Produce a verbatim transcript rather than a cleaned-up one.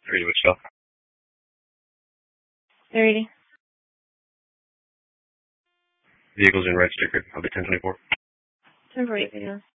Ready to stop. thirty. Vehicles in red sticker. I'll be ten twenty-four. ten forty.